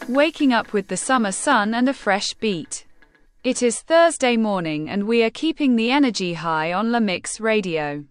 Waking up with the summer sun and a fresh beat. It is Thursday morning and we are keeping the energy high on La Mix Radio.